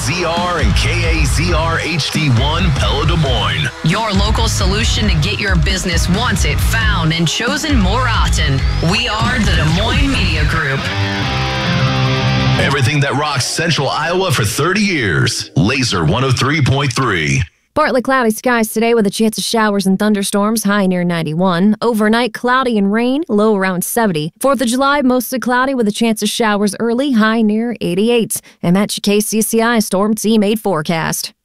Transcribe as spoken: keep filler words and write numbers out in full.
Z R and K A Z R H D one Pella Des Moines. Your local solution to get your business wanted, found, and chosen more often. We are the Des Moines Media Group. Everything that rocks Central Iowa for thirty years. Laser one oh three point three. Partly cloudy skies today with a chance of showers and thunderstorms, high near ninety-one. Overnight, cloudy and rain, low around seventy. fourth of July, mostly cloudy with a chance of showers early, high near eighty-eight. And that's your K C C I Storm Team eight forecast.